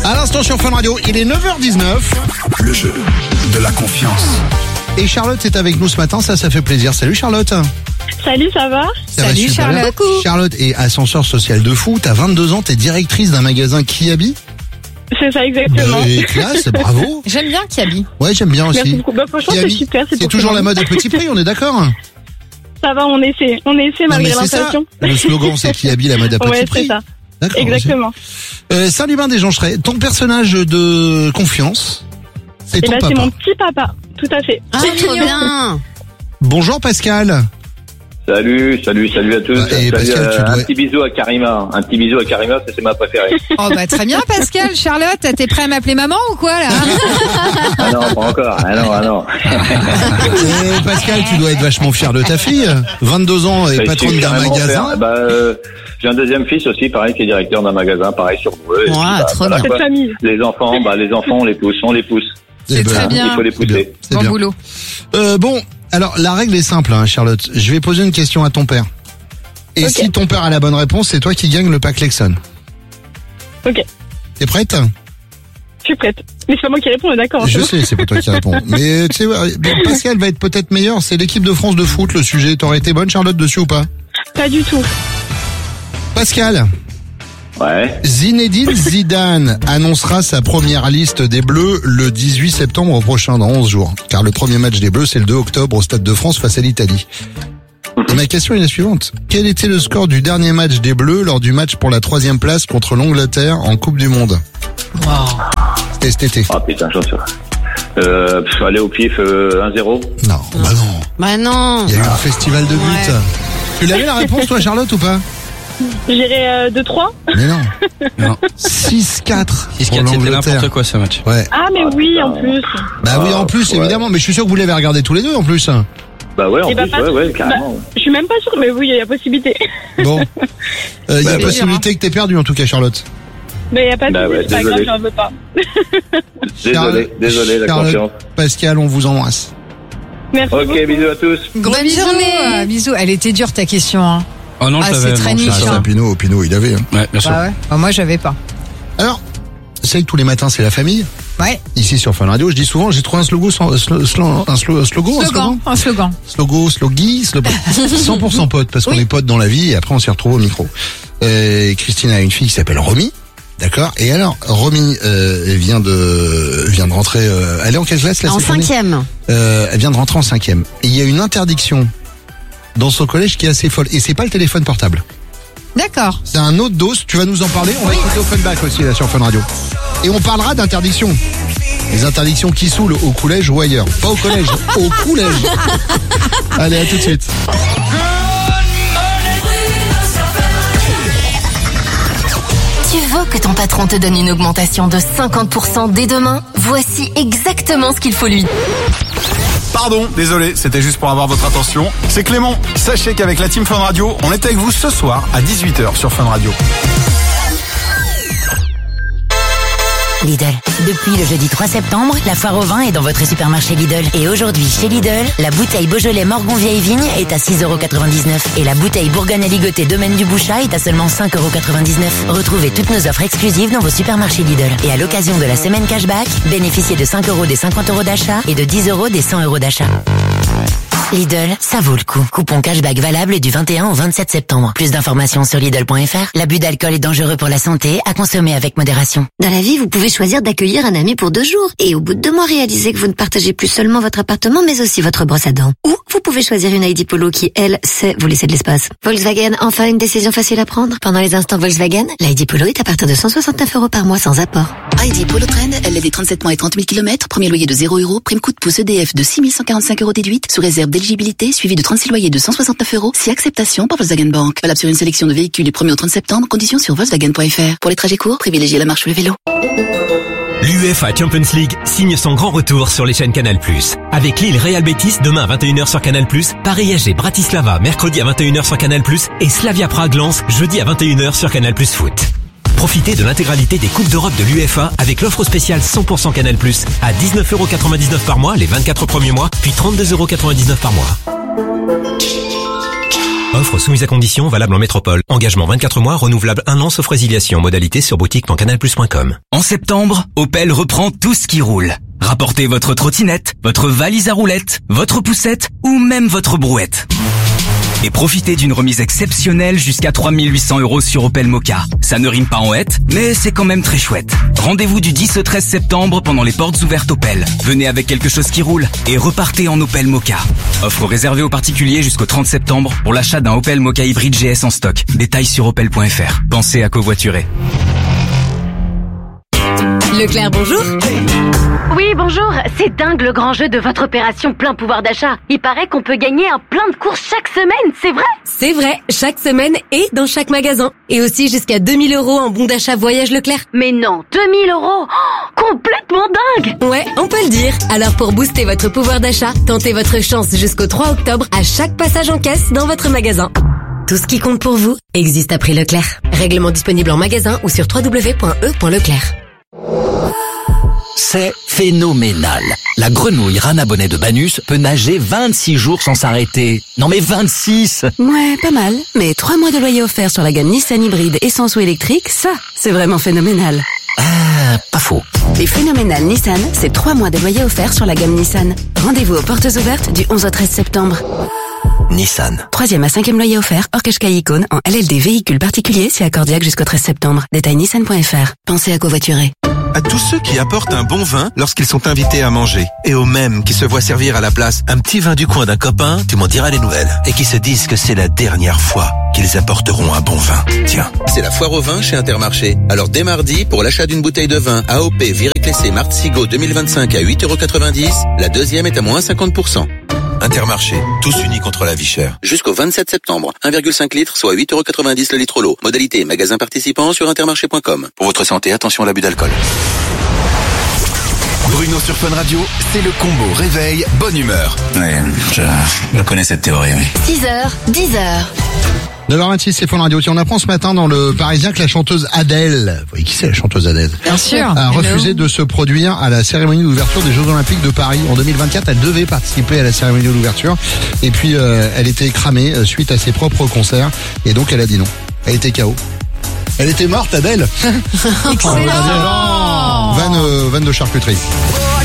À l'instant sur Fun Radio, il est 9h19. Le jeu de la confiance. Et Charlotte est avec nous ce matin, ça fait plaisir. Salut Charlotte. Salut, ça va? Ça va Salut super. Charlotte. Charlotte est ascenseur social de fou, t'as 22 ans, t'es directrice d'un magasin Kiabi. C'est ça, exactement. Et classe, bravo. J'aime bien Kiabi. Ouais, j'aime bien aussi. Merci beaucoup. Bah, franchement, c'est Kiabi, super. c'est pour toujours tout la le monde. mode à petit prix, on est d'accord? Ça va, on essaie Non, malgré mais c'est ça. l'inflation. Le slogan, c'est Kiabi, la mode à petit Ouais, prix. c'est ça. D'accord. Exactement. Saint-Lubin des Joncherets, ton personnage de confiance, c'est Et ton bah, papa. c'est mon petit papa. Tout à fait. Ah, trop bien. Bonjour Pascal. Salut à tous. Et Salut, Pascal, tu dois- Un petit bisou à Karima. C'est ma préférée. Oh bah très bien Pascal. Charlotte, t'es prêt à m'appeler maman ou quoi là? Ah non, pas encore. Ah non. Et Pascal, tu dois être vachement fier de ta fille. 22 ans et Je patronne suis d'un carrément magasin. fier. J'ai un deuxième fils aussi, pareil, qui est directeur d'un magasin, pareil, sur Boueux. Et puis, trop bien. Cette quoi. famille. Les enfants, on les pousse. C'est Eh ben, très bien. Il faut les C'est bien. pousser. C'est Bon bien. boulot. Bon, alors la règle est simple, hein, Charlotte. Je vais poser une question à ton père. Et Ok. si ton père a la bonne réponse, c'est toi qui gagne le pack Lexon. Ok. T'es prête? Je suis prête. Mais c'est pas moi qui réponds, on est d'accord. Je sais, c'est pas toi qui réponds. Mais tu sais, Pascal va être peut-être meilleur. C'est l'équipe de France de foot, le sujet. T'aurais été bonne, Charlotte, dessus ou pas? Pas du tout. Pascal, Ouais. Zinedine Zidane annoncera sa première liste des Bleus le 18 septembre prochain, dans 11 jours. Car le premier match des Bleus, c'est le 2 octobre au Stade de France face à l'Italie. Et ma question est la suivante. Quel était le score du dernier match des Bleus lors du match pour la 3e place contre l'Angleterre en Coupe du Monde? C'était cet été. Ah putain, j'en sais. Aller au pif, 1-0. Non, bah non. Bah non. Il y a eu un festival de buts. Ouais. Tu l'avais la réponse, toi, Charlotte, ou pas? J'irai 2-3. Mais non. Non. 6-4 pour 6-4, c'était l'Angleterre. n'importe quoi ce match. Ouais. Ah, mais oui, en plus. Bah oui, en plus, ouais. évidemment. Mais je suis sûr que vous l'avez regardé tous les deux, en plus. Bah ouais, en Eh bah, plus, pas- ouais, carrément. Je suis même pas sûre, mais oui, il y a possibilité. Bon. Il y a Bah, possibilité que t'aies perdu, en tout cas, Charlotte. Mais il y a pas de Bah souci, ouais, c'est pas grave, désolé. j'en veux pas. Désolé, la Charlotte, confiance. Pascal, on vous embrasse. Merci beaucoup. Ok, bisous à tous. Bonne journée. Bisous. Elle était dure ta question. Hein. Oh non, Ah, je l'avais. c'est très non, niche, je- hein. Pinot, il avait. Hein. Ouais, bien sûr. Bah ouais. Bah, moi j'avais pas. Alors, c'est que tous les matins, c'est la famille. Ouais. Ici, sur Fun Radio, je dis souvent, j'ai trouvé un slogan, Un slogan. 100% pote, parce qu'on Oui. est potes dans la vie, et après, on s'y retrouve au micro. Christine a une fille qui s'appelle Romy. D'accord. Et alors, Romy vient de rentrer. Elle est en quelle classe là En cette année 5e. Elle vient de rentrer en 5e. Et il y a une interdiction dans son collège qui est assez folle. Et c'est pas le téléphone portable. D'accord. C'est un autre dos. Tu vas nous en parler. On va écouter Offenbach aussi là sur Fun Radio. Et on parlera d'interdiction. Les interdictions qui saoulent au collège ou ailleurs. Pas au collège, au collège. Allez, à tout de suite. Tu veux que ton patron te donne une augmentation de 50% dès demain? Voici exactement ce qu'il faut lui. Pardon, désolé, c'était juste pour avoir votre attention. C'est Clément. Sachez qu'avec la Team Fun Radio, on est avec vous ce soir à 18h sur Fun Radio. Lidl. Depuis le jeudi 3 septembre, la foire au vin est dans votre supermarché Lidl. Et aujourd'hui, chez Lidl, la bouteille Beaujolais Morgon Vieille Vigne est à 6,99 € et la bouteille Bourgogne Aligoté Domaine du Bouchat est à seulement 5,99 €. Retrouvez toutes nos offres exclusives dans vos supermarchés Lidl. Et à l'occasion de la semaine cashback, bénéficiez de 5 € des 50 € d'achat et de 10 € des 100 € d'achat. Lidl, ça vaut le coup. Coupon cashback valable du 21 au 27 septembre. Plus d'informations sur Lidl.fr. L'abus d'alcool est dangereux pour la santé, à consommer avec modération. Dans la vie, vous pouvez choisir d'accueillir un ami pour 2 jours. Et au bout de 2 mois, réaliser que vous ne partagez plus seulement votre appartement, mais aussi votre brosse à dents. Ou vous pouvez choisir une ID Polo qui, elle, sait vous laisser de l'espace. Volkswagen, enfin une décision facile à prendre. Pendant les instants Volkswagen, l'ID Polo est à partir de 169 € par mois sans apport. ID Polo Trend, LLD 37 mois et 30 000 km, premier loyer de 0 €, prime coup de pouce EDF de 6 145 € déduite, sous réserve d'éligibilité, suivi de 36 loyers de 169 €, si acceptation par Volkswagen Bank. Valable sur une sélection de véhicules du 1er au 30 septembre, conditions sur Volkswagen.fr. Pour les trajets courts, privilégiez la marche ou le vélo. L'UEFA Champions League signe son grand retour sur les chaînes Canal+. Avec Lille Real Betis demain à 21 h sur Canal+, Paris SG Bratislava mercredi à 21 h sur Canal+, et Slavia Prague Lens jeudi à 21 h sur Canal+ Foot. Profitez de l'intégralité des Coupes d'Europe de l'UEFA avec l'offre spéciale 100% Canal+, à 19,99 € par mois les 24 premiers mois, puis 32,99 € par mois. Offre soumise à condition, valable en métropole. Engagement 24 mois, renouvelable 1 an, sauf résiliation. Modalité sur boutique.canalplus.com. En septembre, Opel reprend tout ce qui roule. Rapportez votre trottinette, votre valise à roulettes, votre poussette ou même votre brouette. Et profitez d'une remise exceptionnelle jusqu'à 3 800 € sur Opel Mokka. Ça ne rime pas en hête, mais c'est quand même très chouette. Rendez-vous du 10 au 13 septembre pendant les portes ouvertes Opel. Venez avec quelque chose qui roule et repartez en Opel Mokka. Offre réservée aux particuliers jusqu'au 30 septembre pour l'achat d'un Opel Mokka hybride GS en stock. Détails sur opel.fr. Pensez à covoiturer. Leclerc, bonjour. Oui, bonjour. C'est dingue le grand jeu de votre opération plein pouvoir d'achat. Il paraît qu'on peut gagner un plein de courses chaque semaine, c'est vrai? C'est vrai, chaque semaine et dans chaque magasin. Et aussi jusqu'à 2 000 € en bon d'achat voyage Leclerc. Mais non, 2 000 €, complètement dingue. Ouais, on peut le dire. Alors pour booster votre pouvoir d'achat, tentez votre chance jusqu'au 3 octobre à chaque passage en caisse dans votre magasin. Tout ce qui compte pour vous existe à prix Leclerc. Règlement disponible en magasin ou sur www.e.leclerc. C'est phénoménal. La grenouille Rana Bonnet de Banus peut nager 26 jours sans s'arrêter. Non mais 26! Ouais, pas mal. Mais 3 mois de loyer offert sur la gamme Nissan hybride essence ou électrique, ça, c'est vraiment phénoménal. Ah, pas faux. Les phénoménales Nissan, c'est 3 mois de loyer offert sur la gamme Nissan. Rendez-vous aux portes ouvertes du 11 au 13 septembre. Nissan. 3e à 5e loyer offert, hors Qashqai Icône, en LLD véhicule particulier, c'est accordiaque jusqu'au 13 septembre. Détail nissan.fr. Pensez à covoiturer. À tous ceux qui apportent un bon vin lorsqu'ils sont invités à manger. Et aux mêmes qui se voient servir à la place un petit vin du coin d'un copain, tu m'en diras les nouvelles. Et qui se disent que c'est la dernière fois qu'ils apporteront un bon vin. Tiens, c'est la foire au vin chez Intermarché. Alors dès mardi, pour l'achat d'une bouteille de vin AOP Viré-Clessé Martzigo 2025 à 8,90 €, la deuxième est à moins 50%. Intermarché, tous unis contre la vie chère. Jusqu'au 27 septembre, 1,5 litres, soit 8,90 € le litre l'eau. Modalité magasin participant sur intermarché.com. Pour votre santé, attention à l'abus d'alcool. Bruno sur Fun Radio, c'est le combo réveil, bonne humeur. Ouais, je connais cette théorie, oui. 6h, 10h. 9h26, c'est Fun Radio. On apprend ce matin dans le Parisien que la chanteuse Adèle, vous voyez qui c'est la chanteuse Adèle? Bien sûr. A refusé de se produire à la cérémonie d'ouverture des Jeux Olympiques de Paris. En 2024, elle devait participer à la cérémonie d'ouverture. Et puis, elle était cramée suite à ses propres concerts. Et donc, elle a dit non. Elle était KO. Elle était morte, Adèle. Excellent. Vanne de charcuterie.